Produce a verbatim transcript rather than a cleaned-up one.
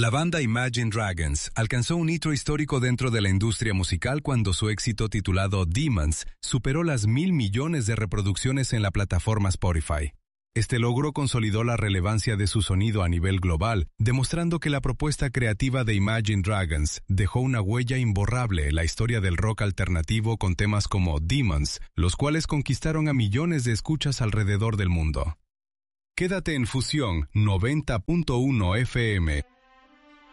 La banda Imagine Dragons alcanzó un hito histórico dentro de la industria musical cuando su éxito titulado Demons superó las mil millones de reproducciones en la plataforma Spotify. Este logro consolidó la relevancia de su sonido a nivel global, demostrando que la propuesta creativa de Imagine Dragons dejó una huella imborrable en la historia del rock alternativo con temas como Demons, los cuales conquistaron a millones de escuchas alrededor del mundo. Quédate en Fusión noventa punto uno F M.